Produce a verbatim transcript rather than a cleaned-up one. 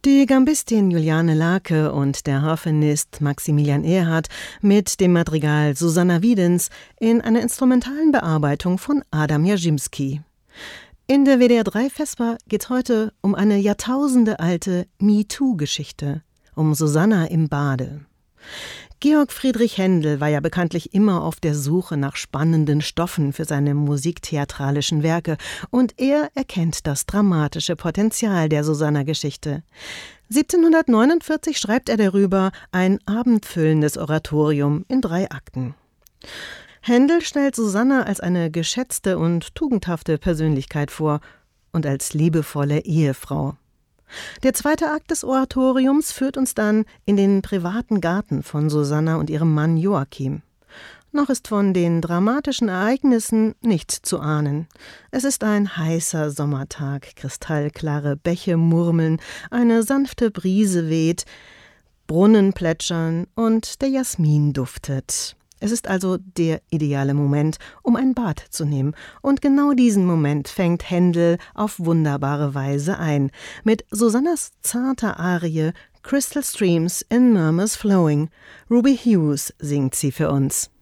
Die Gambistin Juliane Lake und der Harfenist Maximilian Erhardt mit dem Madrigal Susanna Wiedens in einer instrumentalen Bearbeitung von Adam Jarzymski. In der W D R drei Vesper geht es heute um eine jahrtausendealte MeToo-Geschichte, um Susanna im Bade. Georg Friedrich Händel war ja bekanntlich immer auf der Suche nach spannenden Stoffen für seine musiktheatralischen Werke und er erkennt das dramatische Potenzial der Susanna-Geschichte. siebzehnhundertneunundvierzig schreibt er darüber ein abendfüllendes Oratorium in drei Akten. Händel stellt Susanna als eine geschätzte und tugendhafte Persönlichkeit vor und als liebevolle Ehefrau. Der zweite Akt des Oratoriums führt uns dann in den privaten Garten von Susanna und ihrem Mann Joachim. Noch ist von den dramatischen Ereignissen nichts zu ahnen. Es ist ein heißer Sommertag, kristallklare Bäche murmeln, eine sanfte Brise weht, Brunnen plätschern und der Jasmin duftet. Es ist also der ideale Moment, um ein Bad zu nehmen. Und genau diesen Moment fängt Händel auf wunderbare Weise ein. Mit Susannas zarter Arie Crystal Streams in Murmurs Flowing. Ruby Hughes singt sie für uns.